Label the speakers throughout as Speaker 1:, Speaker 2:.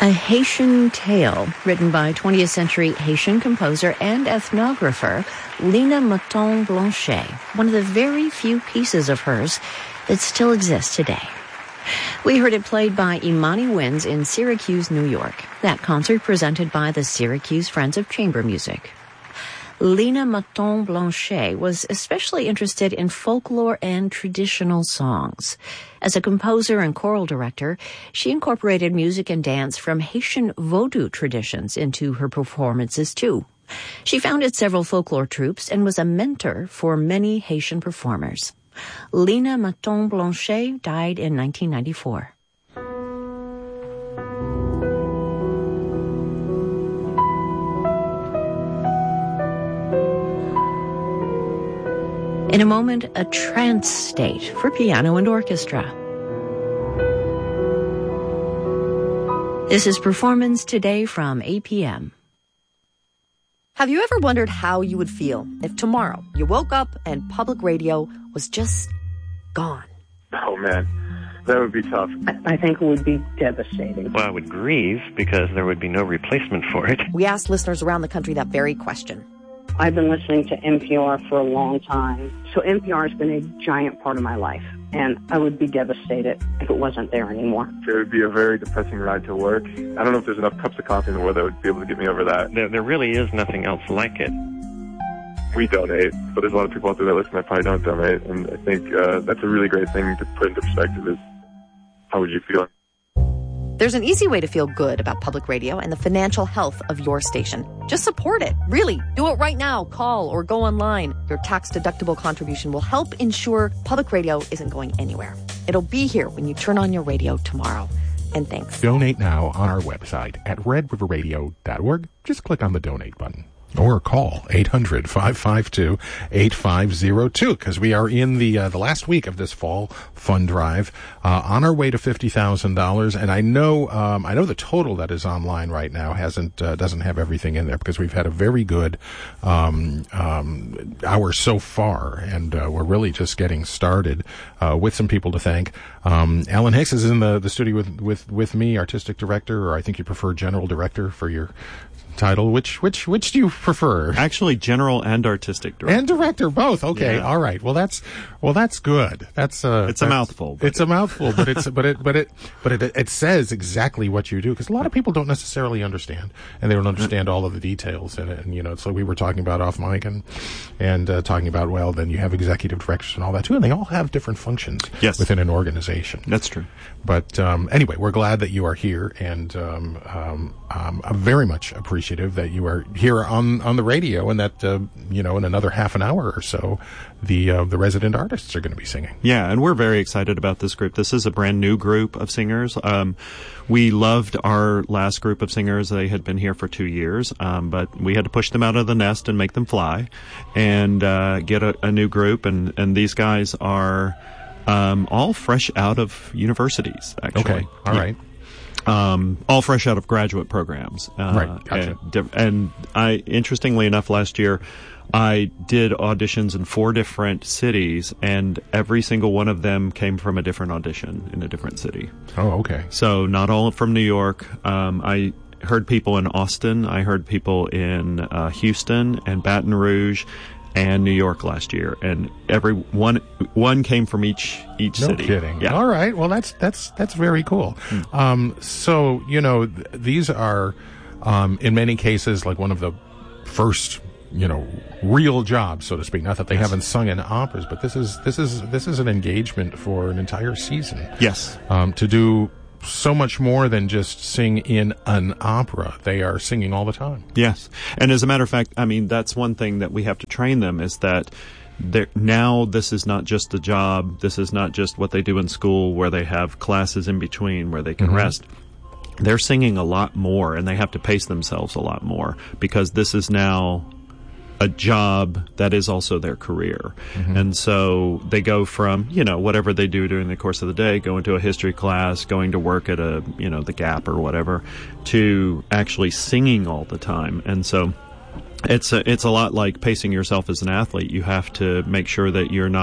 Speaker 1: A Haitian Tale, written by 20th century Haitian composer and ethnographer Lina Motton-Blanchet, one of the very few pieces of hers that still exists today. We heard it played by Imani Winds in Syracuse, New York. That concert presented by the Syracuse Friends of Chamber Music. Lina Motton-Blanchet was especially interested in folklore and traditional songs. As a composer and choral director, she incorporated music and dance from Haitian Vodou traditions into her performances, too. She founded several folklore troupes and was a mentor for many Haitian performers. Lina Motton-Blanchet died in 1994. In a moment, a trance state for piano and orchestra. This is Performance Today from APM.
Speaker 2: Have you ever wondered how you would feel if tomorrow you woke up and public radio was just gone?
Speaker 3: Oh, man. That would be tough.
Speaker 4: I think it would be devastating.
Speaker 5: Well, I would grieve because there would be no replacement for it.
Speaker 2: We asked listeners around the country that very question.
Speaker 4: I've been listening to NPR for a long time, so NPR has been a giant part of my life, and I would be devastated if it wasn't there anymore.
Speaker 3: It would be a very depressing ride to work. I don't know if there's enough cups of coffee in the world that would be able to get me over that.
Speaker 5: There really is nothing else like it.
Speaker 3: We donate, but there's a lot of people out there that listen that probably don't donate, and I think that's a really great thing to put into perspective is how would you feel?
Speaker 2: There's an easy way to feel good about public radio and the financial health of your station. Just support it. Really. Do it right now. Call or go online. Your tax-deductible contribution will help ensure public radio isn't going anywhere. It'll be here when you turn on your radio tomorrow. And thanks.
Speaker 6: Donate now on our website at redriverradio.org. Just click on the donate button. Or call 800-552-8502 because we are in the last week of this fall fund drive, on our way to $50,000. And I know the total that is online right now doesn't have everything in there because we've had a very good, hour so far. And, we're really just getting started, with some people to thank. Alan Hicks is in the studio with me, artistic director, or I think you prefer general director for your title. Which do you prefer?
Speaker 7: Actually, general and artistic director.
Speaker 6: And director, both. Okay, yeah. All right. Well, that's good. It's a
Speaker 7: mouthful.
Speaker 6: It's a mouthful, but it says exactly what you do because a lot of people don't necessarily understand, and they don't understand all of the details in it. And so we were talking about off mic and talking about then you have executive directors and all that too, and they all have different functions within an organization.
Speaker 7: That's true.
Speaker 6: But anyway, we're glad that you are here, and I'm very much appreciative that you are here on the radio, and that in another half an hour or so, the resident artists are going to be singing.
Speaker 7: Yeah, and we're very excited about this group. This is a brand new group of singers. We loved our last group of singers. They had been here for 2 years, but we had to push them out of the nest and make them fly, and get a new group. And these guys are all fresh out of universities. Actually,
Speaker 6: okay, all right.
Speaker 7: All fresh out of graduate programs.
Speaker 6: Right, gotcha.
Speaker 7: And I, interestingly enough, last year, I did auditions in 4 different cities, and every single one of them came from a different audition in a different city.
Speaker 6: Oh, okay.
Speaker 7: So not all from New York. I heard people in Austin. I heard people in Houston and Baton Rouge and New York last year, and one came from each city.
Speaker 6: No kidding.
Speaker 7: Yeah.
Speaker 6: All right. Well, that's very cool. So these are in many cases like one of the first real jobs, so to speak. Not that they haven't sung in operas, but this is an engagement for an entire season.
Speaker 7: Yes.
Speaker 6: To do so much more than just sing in an opera. They are singing all the time.
Speaker 7: Yes. And as a matter of fact, I mean, that's one thing that we have to train them is that now this is not just a job. This is not just what they do in school where they have classes in between where they can rest. They're singing a lot more, and they have to pace themselves a lot more because this is now a job that is also their career. And so they go from, whatever they do during the course of the day, going to a history class, going to work at the Gap or whatever, to actually singing all the time. And so it's a lot like pacing yourself as an athlete. You have to make sure that you're not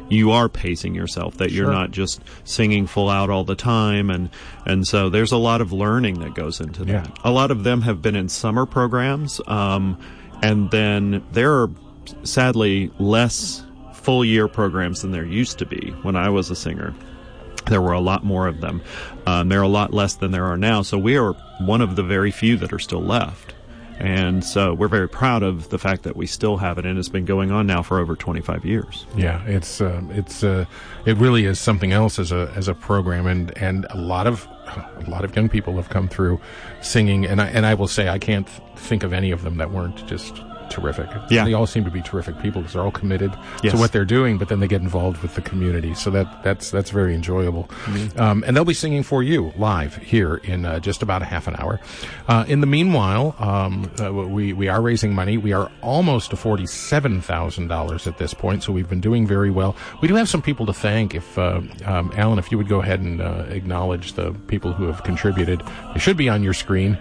Speaker 7: you are pacing yourself, that you're not just singing full out all the time. And so there's a lot of learning that goes into that. A lot of them have been in summer programs, and then there are sadly less full year programs than there used to be. When I was a singer, there were a lot more of them. There are a lot less than there are now. So we are one of the very few that are still left. And so we're very proud of the fact that we still have it, and it's been going on now for over 25 years.
Speaker 6: Yeah, it really is something else as a program, and a lot of young people have come through singing, and I will say I can't think of any of them that weren't just terrific.
Speaker 7: Yeah.
Speaker 6: They all seem to be terrific people because they're all committed to what they're doing, but then they get involved with the community. So that's very enjoyable. Mm-hmm. And they'll be singing for you live here in just about a half an hour. In the meanwhile, we are raising money. We are almost to $47,000 at this point, so we've been doing very well. We do have some people to thank. If Alan, if you would go ahead and acknowledge the people who have contributed. They should be on your screen.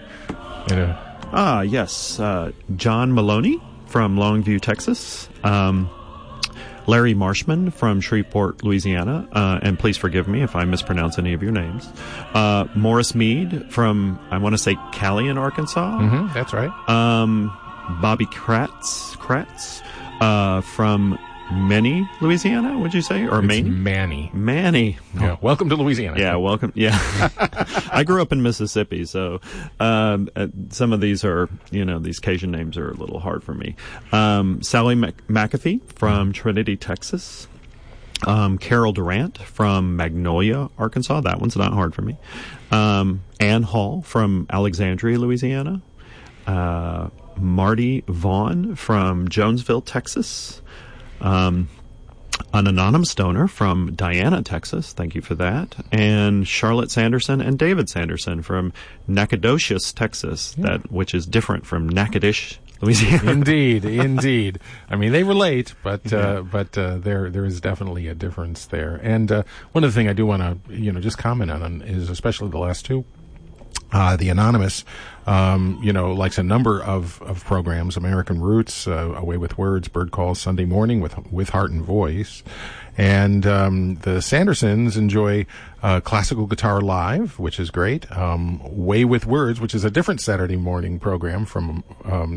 Speaker 7: Yes. John Maloney from Longview, Texas. Larry Marshman from Shreveport, Louisiana. And please forgive me if I mispronounce any of your names. Morris Mead from, I want to say, Callion, Arkansas.
Speaker 6: Mm-hmm, that's right.
Speaker 7: Bobby Kratz from Manny, Louisiana, would you say? Or
Speaker 6: Manny?
Speaker 7: Manny.
Speaker 6: Yeah. Welcome to Louisiana.
Speaker 7: Yeah, welcome. Yeah. I grew up in Mississippi, so some of these are, these Cajun names are a little hard for me. Sally McAfee from Trinity, Texas. Carol Durant from Magnolia, Arkansas. That one's not hard for me. Ann Hall from Alexandria, Louisiana. Marty Vaughn from Jonesville, Texas. An anonymous donor from Diana, Texas. Thank you for that. And Charlotte Sanderson and David Sanderson from Nacogdoches, Texas, which is different from Natchitoches, Louisiana.
Speaker 6: Indeed. I mean, they relate, but there is definitely a difference there. And one of the things I do want to just comment on is especially the last two. The Anonymous, likes a number of programs, American Roots, Away with Words, Bird Calls Sunday Morning with Heart and Voice. And the Sandersons enjoy Classical Guitar Live, which is great. Way with Words, which is a different Saturday morning program from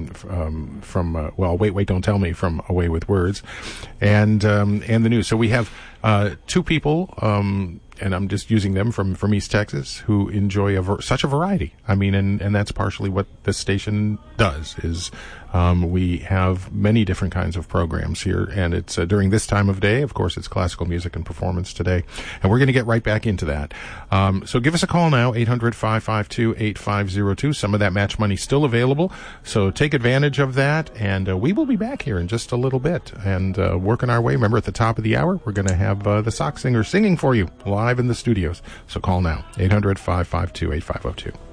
Speaker 6: Wait, Don't Tell Me from Away with Words. And the news. So we have two people, and I'm just using them from East Texas, who enjoy such a variety. I mean, and that's partially what this station does, is we have many different kinds of programs here, and it's during this time of day. Of course, it's classical music and performance today, and we're going to get right back into that. So give us a call now, 800-552-8502. Some of that match money still available, so take advantage of that, and we will be back here in just a little bit and working our way. Remember, at the top of the hour, we're going to have the Sock Singers singing for you live in the studios. So call now, 800-552-8502.